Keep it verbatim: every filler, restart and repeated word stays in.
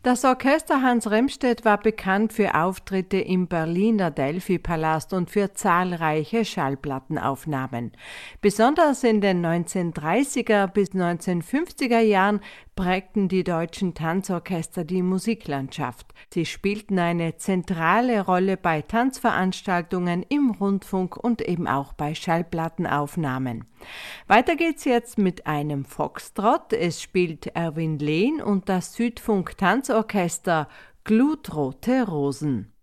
Das Orchester Hans Remstedt war bekannt für Auftritte im Berliner Delphi-Palast und für zahlreiche Schallplattenaufnahmen. Besonders in den neunzehnhundertdreißiger bis neunzehnhundertfünfziger Jahren prägten die deutschen Tanzorchester die Musiklandschaft. Sie spielten eine zentrale Rolle bei Tanzveranstaltungen, im Rundfunk und eben auch bei Schallplattenaufnahmen. Weiter geht's jetzt mit einem Foxtrott. Es spielt Erwin Lehn und das Südfunk Tanzorchester Glutrote Rosen.